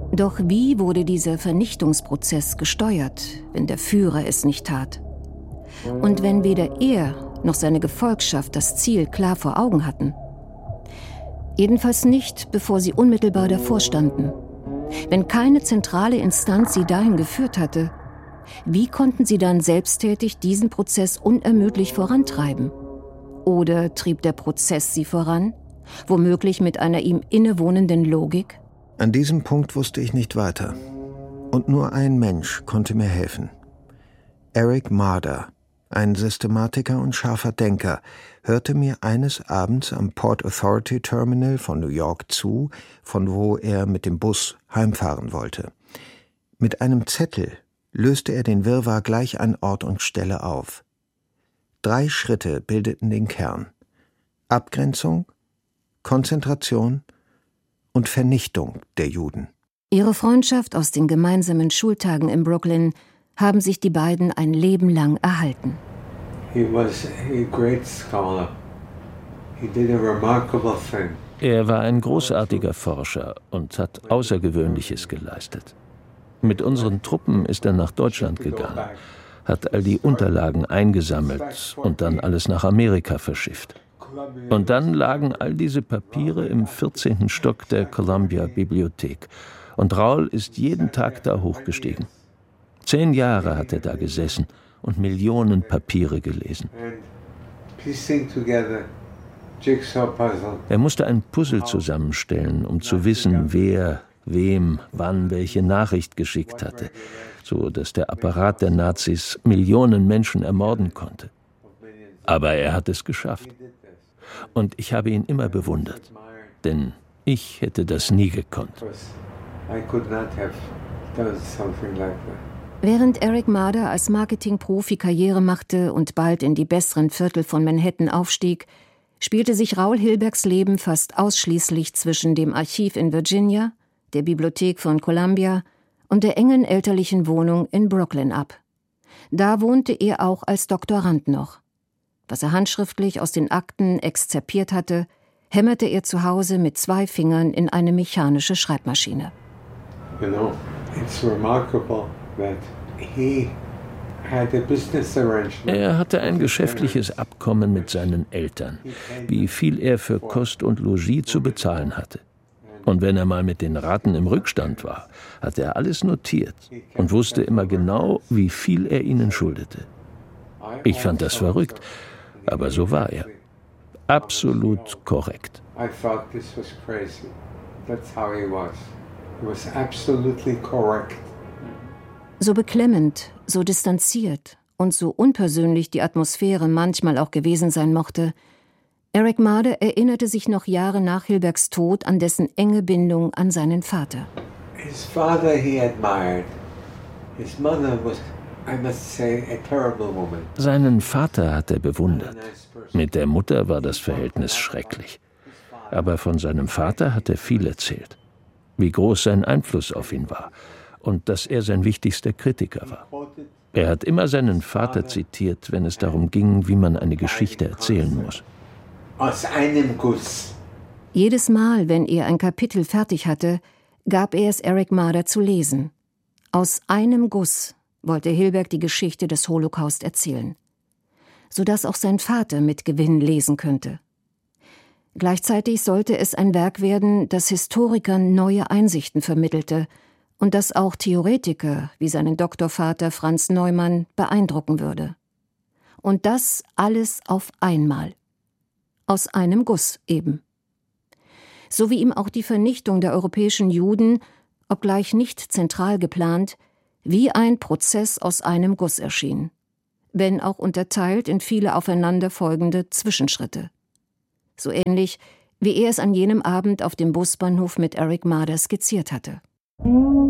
Doch wie wurde dieser Vernichtungsprozess gesteuert, wenn der Führer es nicht tat? Und wenn weder er noch seine Gefolgschaft das Ziel klar vor Augen hatten? Jedenfalls nicht, bevor sie unmittelbar davor standen. Wenn keine zentrale Instanz sie dahin geführt hatte, wie konnten sie dann selbsttätig diesen Prozess unermüdlich vorantreiben? Oder trieb der Prozess sie voran, womöglich mit einer ihm innewohnenden Logik? An diesem Punkt wusste ich nicht weiter. Und nur ein Mensch konnte mir helfen. Eric Marder, ein Systematiker und scharfer Denker, hörte mir eines Abends am Port Authority Terminal von New York zu, von wo er mit dem Bus heimfahren wollte. Mit einem Zettel löste er den Wirrwarr gleich an Ort und Stelle auf. 3 Schritte bildeten den Kern: Abgrenzung, Konzentration und Vernichtung der Juden. Ihre Freundschaft aus den gemeinsamen Schultagen in Brooklyn haben sich die beiden ein Leben lang erhalten. Er war ein großartiger Forscher und hat Außergewöhnliches geleistet. Mit unseren Truppen ist er nach Deutschland gegangen, hat all die Unterlagen eingesammelt und dann alles nach Amerika verschifft. Und dann lagen all diese Papiere im 14. Stock der Columbia-Bibliothek. Und Raoul ist jeden Tag da hochgestiegen. 10 Jahre hat er da gesessen und Millionen Papiere gelesen. Er musste ein Puzzle zusammenstellen, um zu wissen, wer wem wann welche Nachricht geschickt hatte, so dass der Apparat der Nazis Millionen Menschen ermorden konnte. Aber er hat es geschafft. Und ich habe ihn immer bewundert, denn ich hätte das nie gekonnt. Während Eric Marder als Marketingprofi Karriere machte und bald in die besseren Viertel von Manhattan aufstieg, spielte sich Raoul Hilbergs Leben fast ausschließlich zwischen dem Archiv in Virginia, der Bibliothek von Columbia und der engen elterlichen Wohnung in Brooklyn ab. Da wohnte er auch als Doktorand noch. Was er handschriftlich aus den Akten exzerpiert hatte, hämmerte er zu Hause mit 2 Fingern in eine mechanische Schreibmaschine. Er hatte ein geschäftliches Abkommen mit seinen Eltern, wie viel er für Kost und Logis zu bezahlen hatte. Und wenn er mal mit den Raten im Rückstand war, hatte er alles notiert und wusste immer genau, wie viel er ihnen schuldete. Ich fand das verrückt, aber so war er. Absolut korrekt. So beklemmend, so distanziert und so unpersönlich die Atmosphäre manchmal auch gewesen sein mochte, Eric Marder erinnerte sich noch Jahre nach Hilbergs Tod an dessen enge Bindung an seinen Vater. Seinen Vater hat er bewundert. Mit der Mutter war das Verhältnis schrecklich. Aber von seinem Vater hat er viel erzählt. Wie groß sein Einfluss auf ihn war und dass er sein wichtigster Kritiker war. Er hat immer seinen Vater zitiert, wenn es darum ging, wie man eine Geschichte erzählen muss. Aus einem Guss. Jedes Mal, wenn er ein Kapitel fertig hatte, gab er es Eric Marder zu lesen. Aus einem Guss wollte Hilberg die Geschichte des Holocaust erzählen, sodass auch sein Vater mit Gewinn lesen könnte. Gleichzeitig sollte es ein Werk werden, das Historikern neue Einsichten vermittelte und das auch Theoretiker wie seinen Doktorvater Franz Neumann beeindrucken würde. Und das alles auf einmal. Aus einem Guss eben. So wie ihm auch die Vernichtung der europäischen Juden, obgleich nicht zentral geplant, wie ein Prozess aus einem Guss erschien, wenn auch unterteilt in viele aufeinanderfolgende Zwischenschritte. So ähnlich, wie er es an jenem Abend auf dem Busbahnhof mit Eric Marder skizziert hatte.